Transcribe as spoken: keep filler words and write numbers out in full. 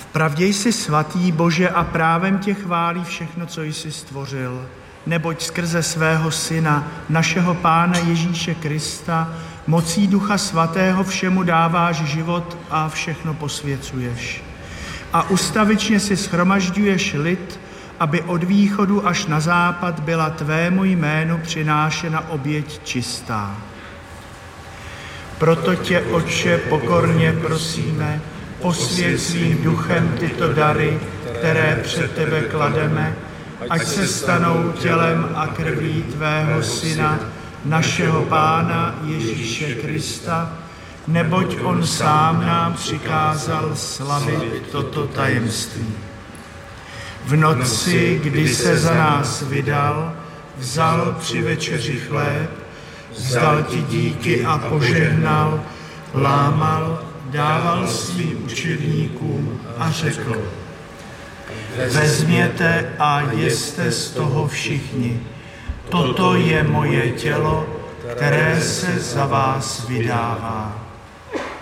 Vpravdě jsi svatý, Bože, a právem tě chválí všechno, co jsi stvořil, neboť skrze svého Syna, našeho Pána Ježíše Krista, mocí Ducha Svatého všemu dáváš život a všechno posvěcuješ. A ustavičně si shromažďuješ lid, aby od východu až na západ byla tvému jménu přinášena oběť čistá. Proto tě, Otče, pokorně prosíme, posvěť svým duchem tyto dary, které před tebe klademe, ať se stanou tělem a krví tvého Syna, našeho Pána Ježíše Krista, neboť on sám nám přikázal slavit toto tajemství. V noci, kdy se za nás vydal, vzal při večeři chléb, vzdal ti díky a požehnal, lámal, dával svým učedníkům a řekl: vezměte a jeste z toho všichni. Toto je moje tělo, které se za vás vydává.